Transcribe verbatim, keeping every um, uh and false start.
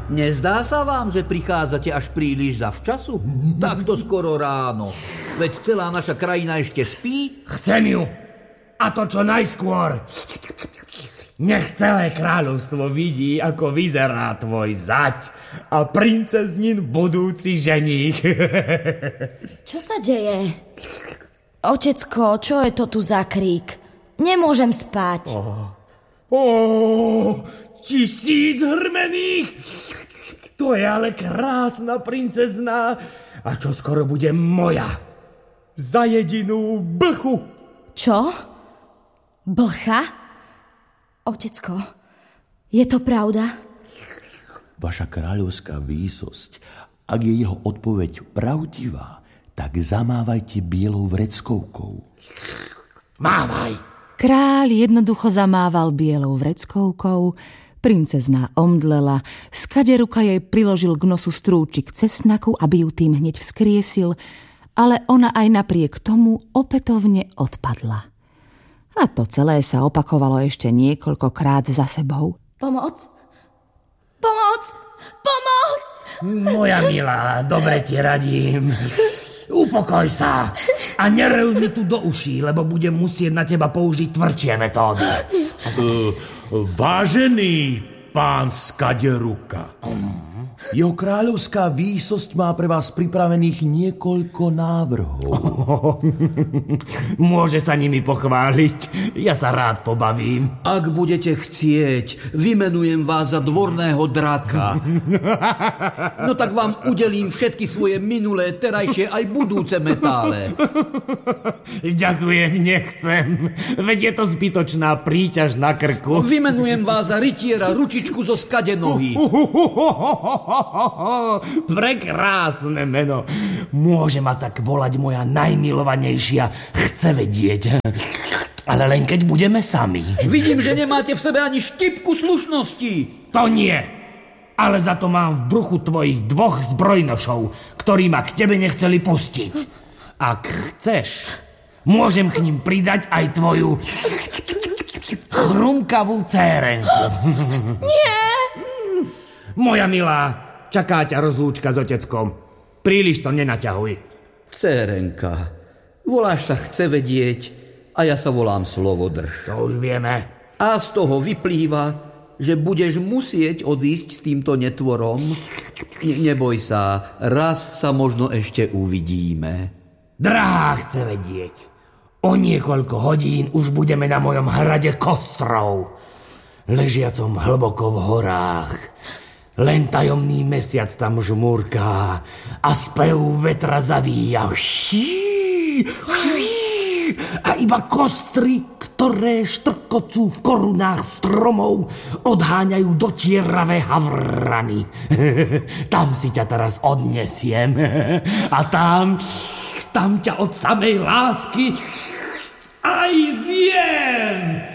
Nezdá sa vám, že prichádzate až príliš zavčasu? Takto skoro ráno. Veď celá naša krajina ešte spí? Chcem ju. A to čo najskôr. Nech celé kráľovstvo vidí, ako vyzerá tvoj zať a princeznin budúci ženích. Čo sa deje? Otecko, čo je to tu za krík? Nemôžem spať. Oh. Oh, tisíc hrmených! To je ale krásna princezná. A čo skoro bude moja? Za jedinú blchu. Čo? Blcha? Otecko, je to pravda? Vaša kráľovská výsosť, ak je jeho odpoveď pravdivá, tak zamávajte bielou vreckovkou. Mávaj! Kráľ jednoducho zamával bielou vreckovkou, princezná omdlela, skaderuka jej priložil k nosu strúčik cesnaku, aby ju tým hneď vzkriesil, ale ona aj napriek tomu opätovne odpadla. A to celé sa opakovalo ešte niekoľkokrát za sebou. Pomoc! Pomoc! Pomoc! Moja milá, dobre ti radím. Upokoj sa a nerev mi tu do uší, lebo budem musieť na teba použiť tvrdšie metódy. Uh, vážený pán Skaderuka, jeho kráľovská výsosť má pre vás pripravených niekoľko návrhov. Môže sa nimi pochváliť. Ja sa rád pobavím. Ak budete chcieť, vymenujem vás za dvorného draka. No tak vám udelím všetky svoje minulé, terajšie aj budúce metále. Ďakujem, nechcem. Veď je to zbytočná príťaž na krku. Vymenujem vás za rytiera ručičku zo skadenohy. Prekrásne meno. Môže ma tak volať moja najmilovanejšia, chce vedieť. Ale len keď budeme sami. Vidím, že nemáte v sebe ani štipku slušnosti. To nie. Ale za to mám v bruchu tvojich dvoch zbrojnošov, ktorí ma k tebe nechceli pustiť. Ak chceš, môžem k ním pridať aj tvoju chrumkavú cérenku. Nie! Moja milá, čaká ťa rozlúčka s oteckom. Príliš to nenaťahuj. Cérenka, voláš sa chce vedieť a ja sa volám Slovodrž. To už vieme. A z toho vyplýva, že budeš musieť odísť s týmto netvorom. Neboj sa, raz sa možno ešte uvidíme. Drahá chce vedieť. O niekoľko hodín už budeme na mojom hrade Kostrov, ležiacom hlboko v horách. Len tajomný mesiac tam žmúrká a spev vetra zavíja. A iba kostry, ktoré štrkocú v korunách stromov, odháňajú dotieravé havrany. Tam si ťa teraz odnesiem. A tam, tam ťa od samej lásky aj zjem.